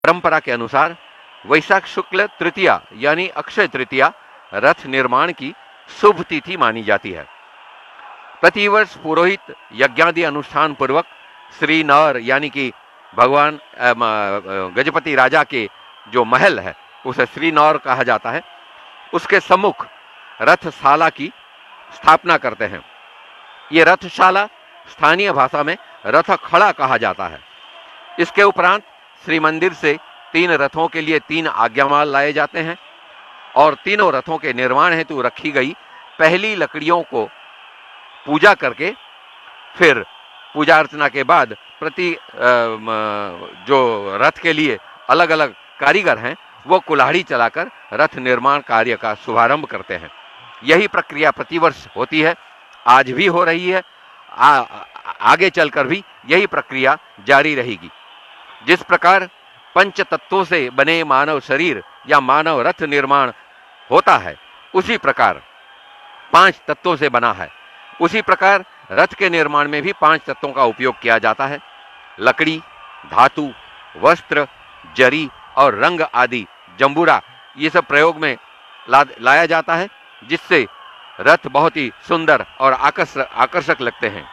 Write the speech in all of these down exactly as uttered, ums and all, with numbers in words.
परंपरा के अनुसार वैशाख शुक्ल तृतीया यानी अक्षय तृतीया रथ निर्माण की शुभ तिथि मानी जाती है। प्रतिवर्ष पुरोहित यज्ञादि अनुष्ठान पूर्वक श्री नर यानी कि भगवान गजपति राजा के जो महल है उसे श्री नौर कहा जाता है, उसके सम्मुख रथशाला की स्थापना करते हैं। ये रथशाला स्थानीय भाषा में रथ खड़ा कहा जाता है। इसके उपरांत श्री मंदिर से तीन रथों के लिए तीन आज्ञामाल लाए जाते हैं और तीनों रथों के निर्माण हेतु रखी गई पहली लकड़ियों को पूजा करके फिर पूजा अर्चना के बाद प्रति जो रथ के लिए अलग अलग कारीगर हैं वो कुल्हाड़ी चलाकर रथ निर्माण कार्य का शुभारंभ करते हैं। यही प्रक्रिया प्रतिवर्ष होती है, आज भी हो रही है, आ, आगे चलकर भी यही प्रक्रिया जारी रहेगी। जिस प्रकार पंच तत्वों से बने मानव शरीर या मानव रथ निर्माण होता है उसी प्रकार पांच तत्वों से बना है। उसी प्रकार रथ के निर्माण में भी पांच तत्वों का उपयोग किया जाता है। लकड़ी, धातु, वस्त्र, जरी और रंग आदि जंबूरा ये सब प्रयोग में ला, लाया जाता है, जिससे रथ बहुत ही सुंदर और आकर्षक आकर्षक लगते हैं।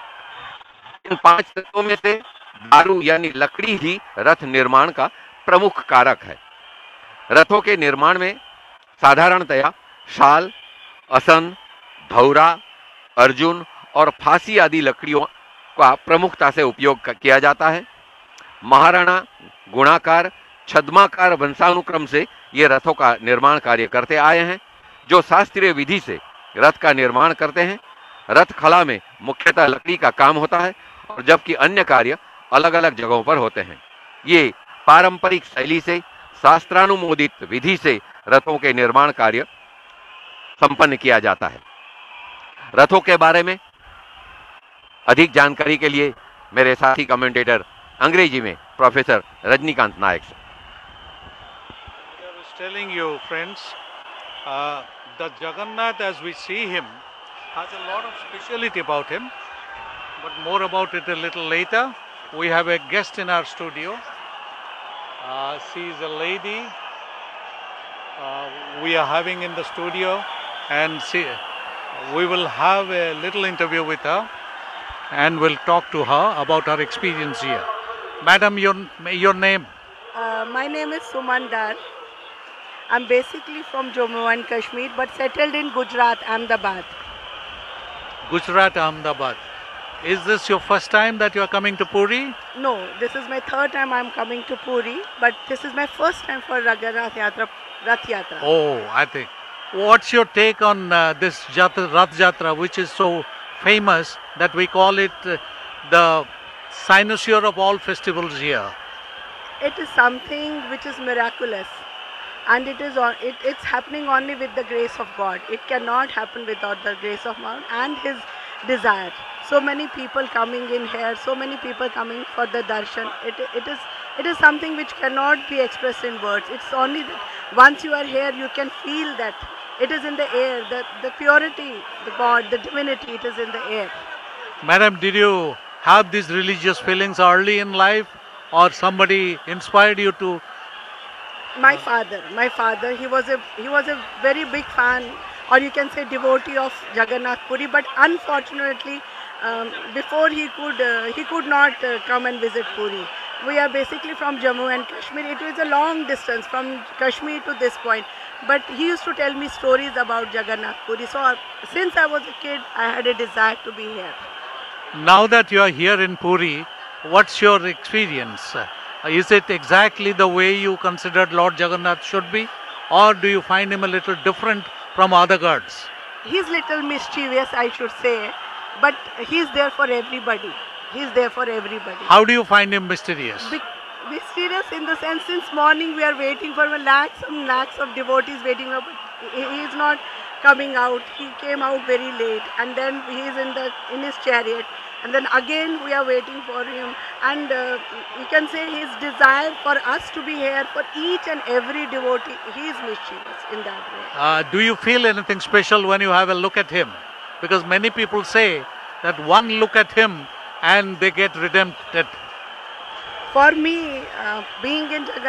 इन पांच तत्वों में से दारू यानी लकड़ी ही रथ निर्माण का प्रमुख कारक है। रथों के निर्माण में साधारणतया शाल, असन, धौरा, अर्जुन और फांसी आदि लकड़ियों का प्रमुखता से उपयोग किया जाता है। महाराणा गुणाकार, छद्माकार वंशानुक्रम से ये रथों का निर्माण कार्य करते आए हैं, जो शास्त्रीय विधि से रथ का निर्माण करते हैं। रथ खला में मुख्यतः लकड़ी का काम होता है और जबकि अन्य कार्य अलग अलग जगहों पर होते हैं। ये पारंपरिक शैली से शास्त्रानुमोदित विधि से रथों के निर्माण कार्य संपन्न किया जाता है। रथों के बारे में अधिक जानकारी के लिए मेरे साथी कमेंटेटर अंग्रेजी में प्रोफेसर रजनीकांत नायक से। I was telling you, friends, uh, the Jagannath as we see him has a lot of speciality about him, but more about it a little later. We have a guest in our studio. Uh, she is a lady uh, we are having in the studio, and she, we will have a little interview with her and we'll talk to her about her experience here. Madam, your, your name? Uh, my name is Suman Dar. I'm basically from Jammu and Kashmir but settled in Gujarat, Ahmedabad. Gujarat, Ahmedabad. Is this your first time that you are coming to Puri? No, this is my third time I'm coming to Puri, but this is my first time for Raghunath Yatra, Rath Yatra. Oh, I think. What's your take on uh, this Jatra, Rath Yatra, which is so famous that we call it uh, the cynosure of all festivals here? It is something which is miraculous, and it is on, it, it's happening only with the grace of God. It cannot happen without the grace of God and His desire. So many people coming in here, so many people coming for the darshan. It, it is it is something which cannot be expressed in words. It's only that once you are here, you can feel that it is in the air, the, the purity, the God, the divinity, it is in the air. Madam, did you have these religious feelings early in life, or somebody inspired you to? My father, my father, he was a he was a very big fan, or you can say devotee of Jagannath Puri. But unfortunately, um, before he could uh, he could not uh, come and visit Puri. We are basically from Jammu and Kashmir. It was a long distance from Kashmir to this point. But he used to tell me stories about Jagannath Puri. So uh, since I was a kid, I had a desire to be here. Now that you are here in Puri, what's your experience? Uh, Is it exactly the way you considered Lord Jagannath should be, or do you find him a little different from other gods? He's little mischievous, I should say, but he's there for everybody. He's there for everybody. How do you find him mysterious? Be- mysterious in the sense, since morning we are waiting for lakhs and lakhs of devotees waiting up. He he is not coming out. He came out very late, and then he is in the in his chariot. And then again we are waiting for him, and uh, you can say his desire for us to be here, for each and every devotee, he is mischievous in that way. Uh, do you feel anything special when you have a look at him? Because many people say that one look at him and they get redempted. for me, uh, being in Jagannath